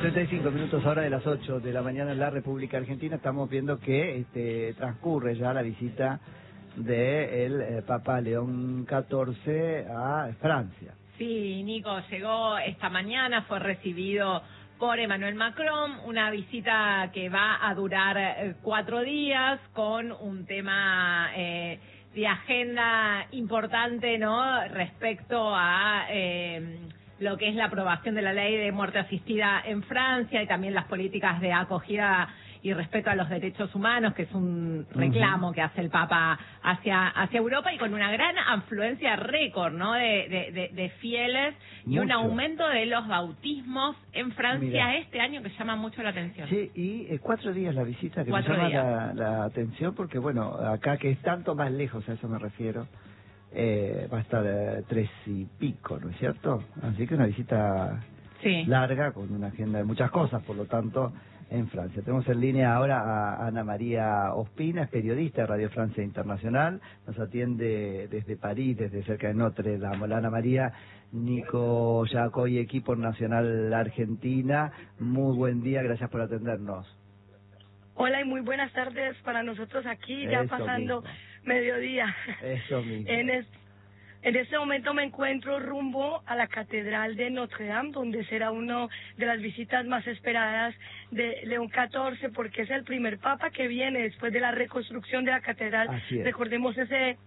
35 minutos ahora de las 8 de la mañana en la República Argentina. Estamos viendo que transcurre ya la visita del Papa León XIV a Francia. Sí, Nico, llegó esta mañana, fue recibido por Emmanuel Macron, una visita que va a durar 4 días con un tema de agenda importante, ¿no?, respecto a lo que es la aprobación de la ley de muerte asistida en Francia y también las políticas de acogida y respeto a los derechos humanos, que es un reclamo que hace el Papa hacia Europa, y con una gran afluencia récord, ¿no?, de fieles y un aumento de los bautismos en Francia este año que llama mucho la atención. Sí, y 4 días la visita que me 4 llama días. la atención, porque bueno, acá que es tanto más lejos, a eso me refiero, va a estar 3 y pico, ¿no es cierto? Así que una visita larga, con una agenda de muchas cosas, por lo tanto, en Francia. Tenemos en línea ahora a Ana María Ospina, es periodista de Radio Francia Internacional, nos atiende desde París, desde cerca de Notre Dame. Hola, Ana María. Nico Yacoy, equipo nacional Argentina, muy buen día, gracias por atendernos. Hola y muy buenas tardes para nosotros aquí, ya pasando mediodía. Eso mismo. En este momento me encuentro rumbo a la Catedral de Notre Dame, donde será una de las visitas más esperadas de León XIV, porque es el primer papa que viene después de la reconstrucción de la catedral. Así es. Recordemos ese